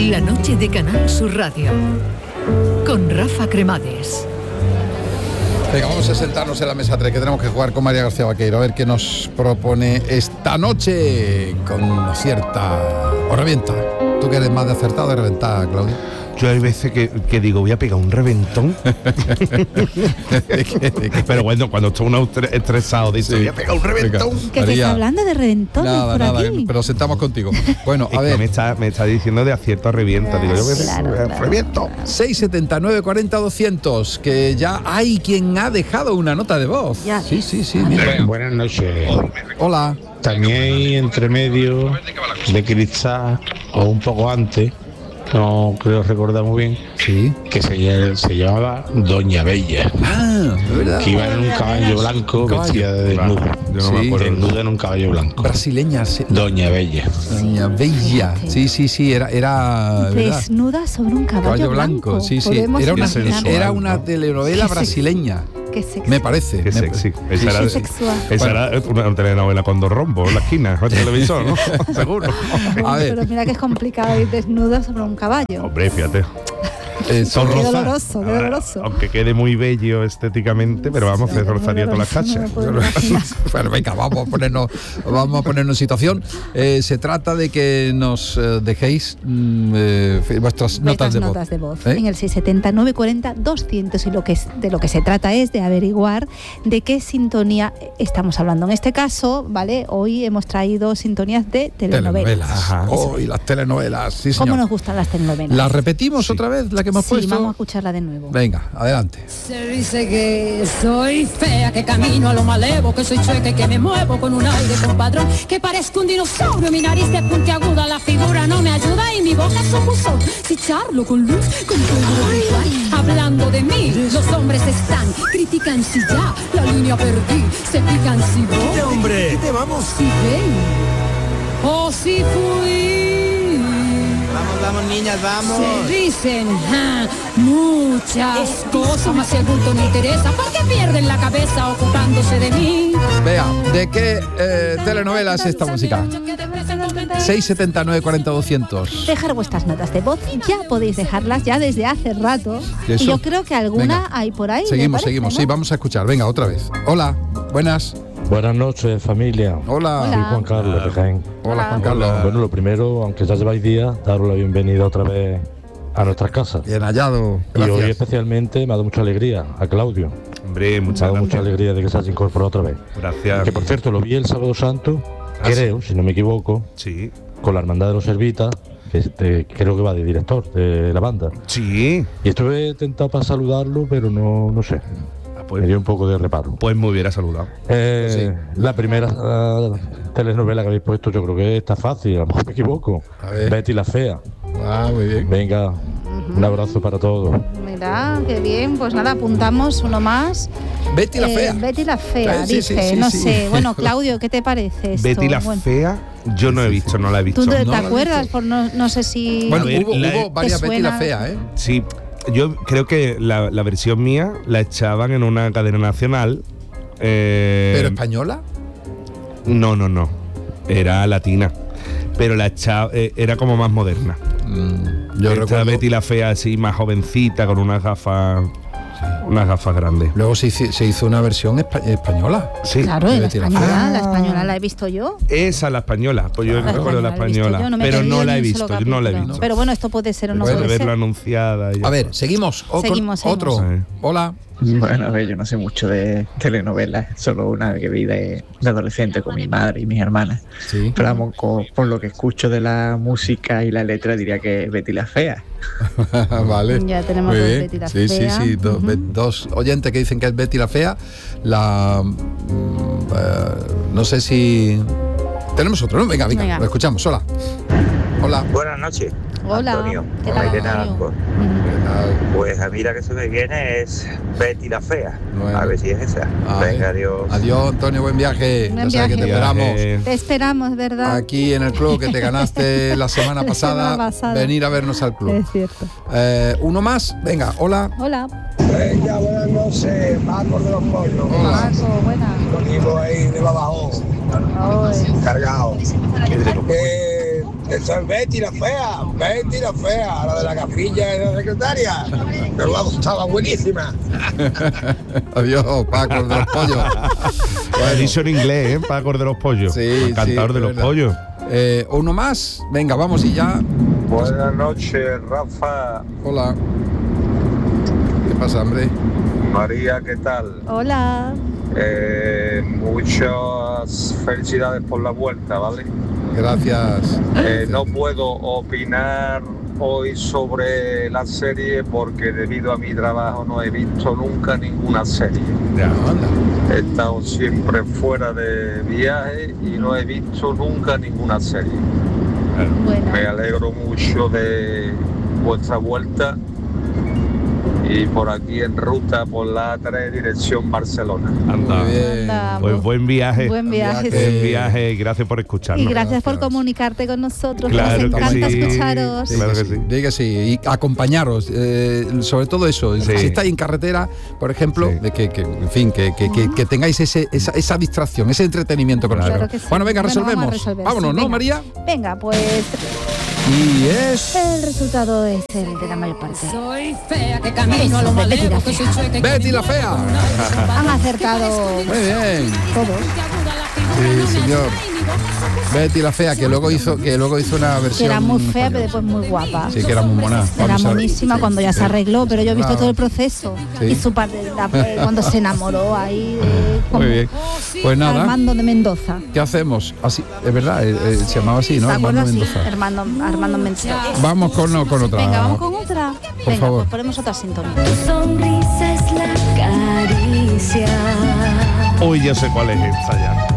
La noche de Canal Sur Radio con Rafa Cremades. Venga, vamos a sentarnos en la mesa 3, que tenemos que jugar con María García Vaqueiro, a ver qué nos propone esta noche con cierta... ¿O revienta? ¿Tú que eres más de acertado o de reventar, Claudio? Yo hay veces que digo, voy a pegar un reventón. ¿De qué? Pero bueno, cuando está uno estresado, dice, Sí. voy a pegar un reventón. Venga. Que te está hablando de reventones por Nada, aquí. pero sentamos contigo. Bueno, a Es que ver, me está diciendo de acierto a revienta. Digo, yo Claro. reviento. 679 40 200, que ya hay quien ha dejado una nota de voz. Ya. Sí, mira. Buenas noches. Hola. También entre medio de Cristal o un poco antes, no creo recordar muy bien, Sí. que se llamaba Doña Bella, De verdad. que iba en un caballo blanco Un caballo. vestida de desnuda. Yo no me Sí. acuerdo. Desnuda en un caballo blanco. Brasileña, sí. Doña Bella. Doña Bella. Sí, era ¿verdad? Desnuda sobre un caballo blanco. Sí. Podemos Era imaginar. era una ¿no? telenovela Qué sexy. brasileña. Qué sexy. Me parece. Qué sexy. Esa Qué era, sexual. esa era una telenovela con dos rombos en la esquina, el televisor, ¿no? Seguro. A ver. Pero mira que es complicado ir desnuda sobre un caballo. Hombre, fíjate. Son Qué rosas. doloroso, qué doloroso. Aunque quede muy bello estéticamente, pero vamos, se rozaría todas las No me cachas. puedo imaginar. Bueno, venga, vamos a ponernos en situación. Se trata de que nos dejéis vuestras notas de voz. Notas de voz. ¿Eh? En el 679 40 200 y de lo que se trata es de averiguar de qué sintonía estamos hablando. En este caso, ¿vale? Hoy hemos traído sintonías de telenovelas. Ajá. Oh, y las telenovelas, sí, señor. ¿Cómo nos gustan las telenovelas? ¿Las repetimos otra vez, la que hemos Sí, puesto? vamos a escucharla de nuevo. Venga, adelante. Se dice que soy fea, que camino a lo malevo, que soy chueca y que me muevo con un aire compadrón, que parezco un dinosaurio, mi nariz de puntiaguda, la figura no me ayuda y mi boca es opusón. Si charlo con luz, con todo ritual, hablando de mí, los hombres están, critican si ya la línea perdí, se pican si voy, ¡Hombre! ¿Qué vamos? si ven, o si fui. Vamos, niñas, vamos. Se dicen muchas cosas, más si el bulto no interesa, ¿por qué pierden la cabeza ocupándose de mí? Vea, ¿de qué telenovela es esta música? 679 40 200. Dejar vuestras notas de voz, ya podéis dejarlas ya desde hace rato. Eso. Y yo creo que alguna Venga. hay por ahí. me Seguimos, parece, ¿no? sí, vamos a escuchar. Venga, otra vez. Hola, buenas. Buenas noches, familia. Hola. Hola. Soy Juan Carlos de Jaén. Hola, Juan Carlos. Bueno, lo primero, aunque ya lleváis días, daros la bienvenida otra vez a nuestras casas. Bien hallado. Y hoy Gracias. especialmente me ha dado mucha alegría a Claudio. Hombre, Me ha muchas dado mucha gracias. alegría de que se haya incorporado otra vez. Gracias. Que por cierto, lo vi el sábado santo, creo, si no me equivoco, Sí. con la Hermandad de los Servitas, que creo que va de director de la banda. Sí. Y estuve tentado para saludarlo, pero no sé. Me dio un poco de reparo. Pues me hubiera saludado. La primera telenovela que habéis puesto, yo creo que está fácil, a lo mejor me equivoco. A ver. Betty la Fea. Ah, muy bien. Venga, un abrazo para todos. Mira, qué bien. Pues nada, apuntamos uno más. Betty la Fea. Betty la Fea, Sí, dice. sí, no sí. sé. Bueno, Claudio, ¿qué te parece esto? Betty la Bueno, Fea, yo no he visto, no la he visto. ¿Tú te No la he acuerdas? visto. Por no sé si... Bueno, A ver, hubo varias ¿te Betty la suena? Fea, ¿eh? Sí, yo creo que la versión mía la echaban en una cadena nacional. ¿Pero española? No. Era latina. Pero la echaba, era como más moderna. Yo Esta recuerdo. Betty la Fea así, más jovencita, con unas gafas grandes. Luego se hizo una versión española. Sí. Claro, de la Betty la española, Fea. la española la he visto yo. Esa la española, pues yo La recuerdo la he visto española, yo, me pero perdido no la he ni un solo visto, yo no la he capítulo. visto. Pero bueno, esto puede ser o no Puede puede verlo ser. anunciada. y ya A ver, está. seguimos. Seguimos. Otro. Sí. Hola. Bueno, a ver, yo no sé mucho de telenovelas, solo una que vi de adolescente con mi madre y mis hermanas. Sí. Pero vamos, por lo que escucho de la música y la letra, diría que es Betty la Fea. Vale. Ya tenemos Muy dos bien. Betty la Sí, Fea. sí. Ujú. Dos oyentes que dicen que es Betty la Fea. No sé si... Tenemos otro, ¿no? Venga, Venga. lo escuchamos. Hola. Hola. Buenas noches. Hola. Antonio. ¿Qué Hola, tal, ¿qué tal? Antonio? Pues a mí la que se me viene es Betty la Fea. Bueno. A ver si es esa. A ver. Venga, adiós. Adiós, Antonio, buen viaje. Buen Ya sabes que te viaje. esperamos Te esperamos, ¿verdad? aquí en el club que te ganaste la semana La pasada. semana pasada. Venir a vernos al club. Es cierto. Uno más. Venga, hola. Hola. Venga, buenas noches, Marcos de los Pollos. Marco, buena. Conmigo ahí de Badajoz, cargado. Esa es Betty la fea, la de la capilla de la secretaria. Pero estaba buenísima. Adiós, Paco de los pollos. Lo he dicho en inglés, Paco de los pollos. Sí, Encantador de los verdad. pollos. Uno más. Venga, vamos y ya. Buenas noches, Rafa. Hola. ¿Qué pasa, hombre? María, ¿qué tal? Hola. Muchas felicidades por la vuelta, ¿vale? Gracias. No puedo opinar hoy sobre la serie porque debido a mi trabajo no he visto nunca ninguna serie. Ya, anda. He estado siempre fuera de viaje y no he visto nunca ninguna serie. Bueno. Me alegro mucho de vuestra vuelta y por aquí en ruta por la A3 dirección Barcelona. Anda. Muy bien. Anda, Pues buen viaje. Buen viaje. viaje. Buen viaje y gracias por escucharnos. Y gracias por Gracias. comunicarte con nosotros. Claro Nos que encanta sí. escucharos. Claro que sí. Diga que sí. Y acompañaros, sobre todo eso. Sí. Si estáis en carretera, por ejemplo, Sí. de que tengáis esa distracción, ese entretenimiento con Claro. nosotros. que sí. Bueno, venga, Bueno, resolvemos. vamos a resolver, Vámonos, sí, ¿no, venga. María? Venga, pues Y es el resultado es el de la mayor parte. Soy fea que camino a lo malevo, que soy chueca y que Betty me la muevo fea. con un aire compadrón. Han acertado Muy bien. todos. Sí, señor. Betty la fea, que luego hizo una Que versión. era muy fea, española. pero después muy guapa. Sí, que era muy mona. Era Vamos a- monísima sí, cuando ya sí. se arregló, pero yo he visto Claro. todo el proceso. Sí. Y su parte, cuando se enamoró ahí Muy bien. Pues nada, Armando de Mendoza. ¿qué hacemos? Así, es verdad, se llamaba así, ¿no? ¿Te Armando acuerdas? Sí, Mendoza. Armando Mendoza. Vamos con otra. Venga, vamos con otra. Venga, favor. pues ponemos otra sintonía. Sonrisa es la caricia. Uy, yo sé cuál es esta ya.